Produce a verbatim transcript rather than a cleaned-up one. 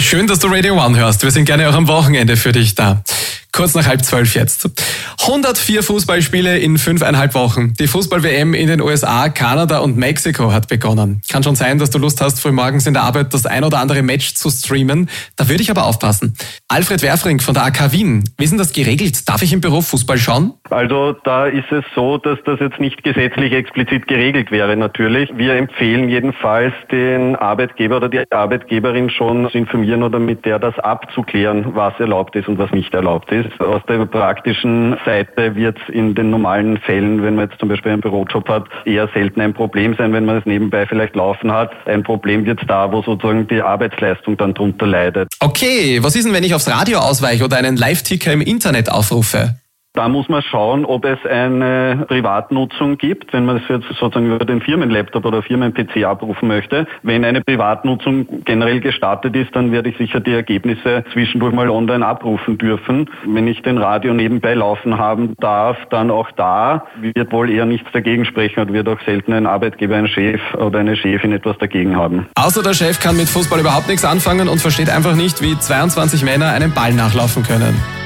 Schön, dass du Radio One hörst. Wir sind gerne auch am Wochenende für dich da. Kurz nach halb zwölf jetzt. hundertvier Fußballspiele in fünfeinhalb Wochen. Die Fußball-W M in den U S A, Kanada und Mexiko hat begonnen. Kann schon sein, dass du Lust hast, frühmorgens in der Arbeit das ein oder andere Match zu streamen. Da würde ich aber aufpassen. Alfred Werfring von der A K Wien. Wie ist denn das geregelt? Darf ich im Büro Fußball schauen? Also da ist es so, dass das jetzt nicht gesetzlich explizit geregelt wäre natürlich. Wir empfehlen jedenfalls den Arbeitgeber oder die Arbeitgeberin schon zu informieren oder mit der das abzuklären, was erlaubt ist und was nicht erlaubt ist. Aus der praktischen Seite wird es in den normalen Fällen, wenn man jetzt zum Beispiel einen Bürojob hat, eher selten ein Problem sein, wenn man es nebenbei vielleicht laufen hat. Ein Problem wird es da, wo sozusagen die Arbeitsleistung dann drunter leidet. Okay, was ist denn, wenn ich aufs Radio ausweiche oder einen Live-Ticker im Internet aufrufe? Da muss man schauen, ob es eine Privatnutzung gibt, wenn man es jetzt sozusagen über den Firmenlaptop oder Firmen-P C abrufen möchte. Wenn eine Privatnutzung generell gestartet ist, dann werde ich sicher die Ergebnisse zwischendurch mal online abrufen dürfen. Wenn ich den Radio nebenbei laufen haben darf, dann auch da wird wohl eher nichts dagegen sprechen und wird auch selten ein Arbeitgeber, ein Chef oder eine Chefin etwas dagegen haben. Außer der Chef kann mit Fußball überhaupt nichts anfangen und versteht einfach nicht, wie zweiundzwanzig Männer einen Ball nachlaufen können.